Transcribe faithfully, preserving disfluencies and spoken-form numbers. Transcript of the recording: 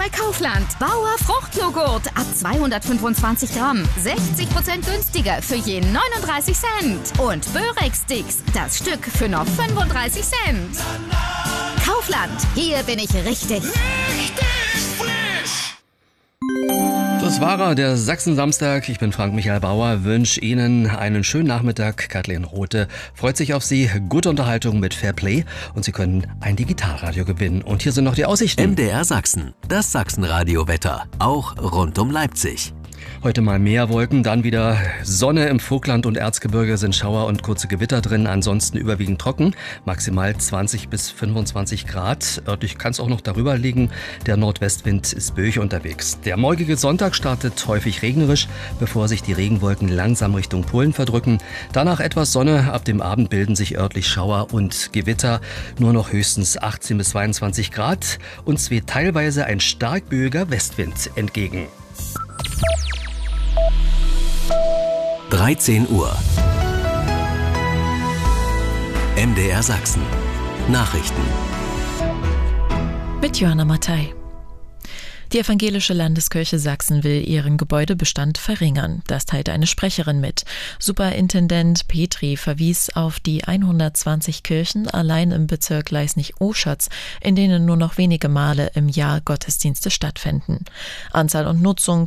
bei Kaufland. Bauer Fruchtjoghurt ab zweihundertfünfundzwanzig Gramm. sechzig Prozent günstiger für je neununddreißig Cent. Und Börek-Sticks, das Stück für noch fünfunddreißig Cent. Kaufland, hier bin ich richtig. Richtig frisch! Das war er, der Sachsen-Samstag. Ich bin Frank-Michael Bauer, wünsche Ihnen einen schönen Nachmittag. Kathleen Rothe freut sich auf Sie. Gute Unterhaltung mit Fairplay und Sie können ein Digitalradio gewinnen. Und hier sind noch die Aussichten. M D R Sachsen, das Sachsenradio-Wetter, auch rund um Leipzig. Heute mal mehr Wolken, dann wieder Sonne. Im Vogtland und Erzgebirge sind Schauer und kurze Gewitter drin, ansonsten überwiegend trocken. Maximal zwanzig bis fünfundzwanzig Grad. Örtlich kann es auch noch darüber liegen. Der Nordwestwind ist böig unterwegs. Der morgige Sonntag startet häufig regnerisch, bevor sich die Regenwolken langsam Richtung Polen verdrücken. Danach etwas Sonne. Ab dem Abend bilden sich örtlich Schauer und Gewitter. Nur noch höchstens achtzehn bis zweiundzwanzig Grad. Uns weht teilweise ein stark böiger Westwind entgegen. dreizehn Uhr. M D R Sachsen. Nachrichten. Mit Johanna Mattei. Die Evangelische Landeskirche Sachsen will ihren Gebäudebestand verringern. Das teilte eine Sprecherin mit. Superintendent Petri verwies auf die hundertzwanzig Kirchen allein im Bezirk Leisnig-Oschatz, in denen nur noch wenige Male im Jahr Gottesdienste stattfinden. Anzahl und Nutzung